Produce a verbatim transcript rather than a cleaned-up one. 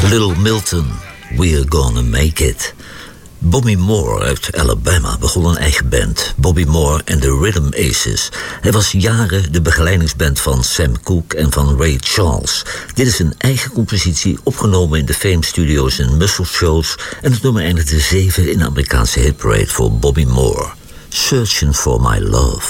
Little Milton, We're Gonna Make It. Bobby Moore uit Alabama begon een eigen band, Bobby Moore and the Rhythm Aces. Hij was jaren de begeleidingsband van Sam Cooke en van Ray Charles. Dit is een eigen compositie, opgenomen in de Fame Studios en Muscle Shoals, en het nummer eindigde zeven in de Amerikaanse hitparade voor Bobby Moore. Searching for My Love.